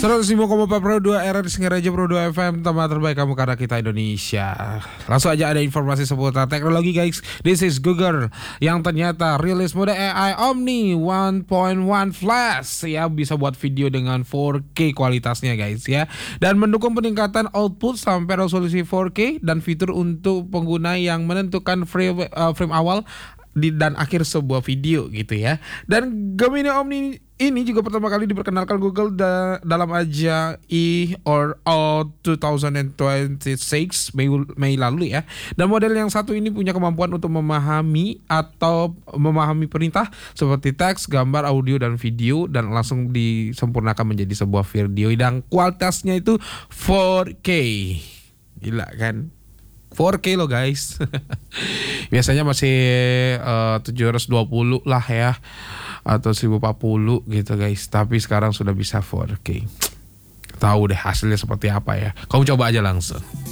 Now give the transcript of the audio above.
105,4 Pro 2 RRI Singaraja Pro 2 FM, tempat terbaik kamu karena kita Indonesia. Langsung aja ada informasi seputar teknologi guys. This is Google yang ternyata rilis mode AI Omni 1.1 Flash ya, bisa buat video dengan 4K kualitasnya guys ya, dan mendukung peningkatan output sampai resolusi 4K dan fitur untuk pengguna yang menentukan frame awal dan akhir sebuah video gitu ya. Dan Gemini Omni ini juga pertama kali diperkenalkan Google dalam ajang E/O 2026 Mei lalu ya. Dan model yang satu ini punya kemampuan untuk memahami perintah seperti teks, gambar, audio, dan video, dan langsung disempurnakan menjadi sebuah video dan kualitasnya itu 4K. Gila kan? 4K loh guys. Biasanya masih 720 lah ya, atau 1040 gitu guys, tapi sekarang sudah bisa 4K. Tahu deh hasilnya seperti apa ya. Kamu coba aja langsung.